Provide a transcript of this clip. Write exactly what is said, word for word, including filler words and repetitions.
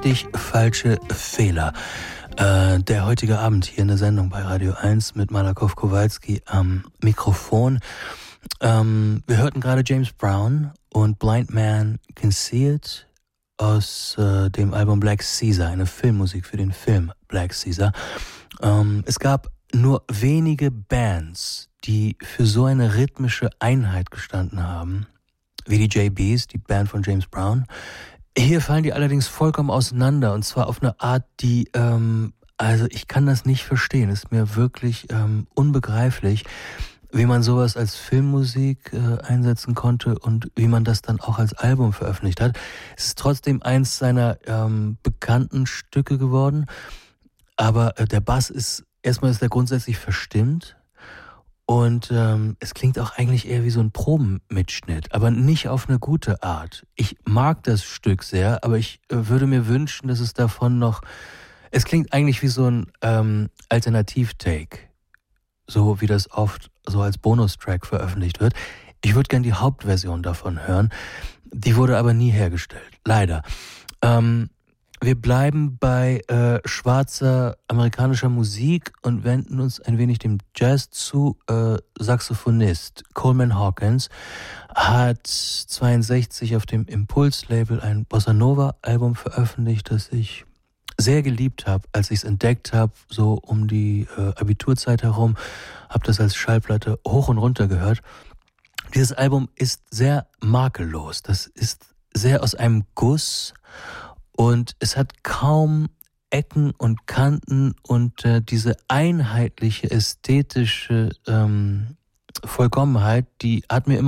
richtig falsche Fehler. Äh, der heutige Abend hier in der Sendung bei Radio eins mit Malakow Kowalski am Mikrofon. Ähm, wir hörten gerade James Brown und Blind Man Can See It aus äh, dem Album Black Caesar, eine Filmmusik für den Film Black Caesar. Ähm, es gab nur wenige Bands, die für so eine rhythmische Einheit gestanden haben, wie die J Bs, die Band von James Brown. Hier fallen die allerdings vollkommen auseinander, und zwar auf eine Art, die, ähm, also ich kann das nicht verstehen, ist mir wirklich ähm, unbegreiflich, wie man sowas als Filmmusik äh, einsetzen konnte und wie man das dann auch als Album veröffentlicht hat. Es ist trotzdem eins seiner ähm, bekannten Stücke geworden, aber äh, der Bass ist, erstmal ist der grundsätzlich verstimmt. Und ähm, es klingt auch eigentlich eher wie so ein Probenmitschnitt, aber nicht auf eine gute Art. Ich mag das Stück sehr, aber ich äh, würde mir wünschen, dass es davon noch... Es klingt eigentlich wie so ein ähm, Alternativ-Take, so wie das oft so als Bonustrack veröffentlicht wird. Ich würde gern die Hauptversion davon hören. Die wurde aber nie hergestellt, leider. Ähm, Wir bleiben bei äh, schwarzer amerikanischer Musik und wenden uns ein wenig dem Jazz zu. Äh, Saxophonist Coleman Hawkins hat zweiundsechzig auf dem Impulse-Label ein Bossa Nova-Album veröffentlicht, das ich sehr geliebt habe, als ich es entdeckt habe, so um die äh, Abiturzeit herum, habe das als Schallplatte hoch und runter gehört. Dieses Album ist sehr makellos, das ist sehr aus einem Guss. Und es hat kaum Ecken und Kanten und äh, diese einheitliche ästhetische ähm, Vollkommenheit, die hat mir immer